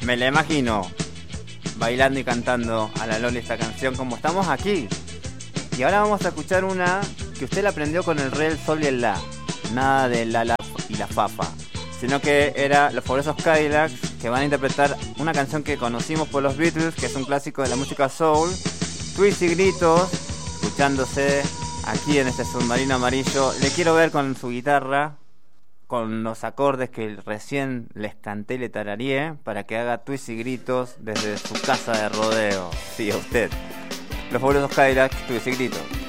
Me la imagino bailando y cantando a la Loli esta canción como estamos aquí. Y ahora vamos a escuchar una que usted la aprendió con el re, el sol y el la. Nada de la y la fafa, sino que era los fabulosos Cadillacs, que van a interpretar una canción que conocimos por los Beatles, que es un clásico de la música soul, Twist y gritos, escuchándose aquí en este submarino amarillo. Le quiero ver con su guitarra, con los acordes que recién les canté y le tarareé, para que haga twist y gritos desde su casa de rodeo. Sí, a usted. Los fabulosos Cadillacs, twist y gritos.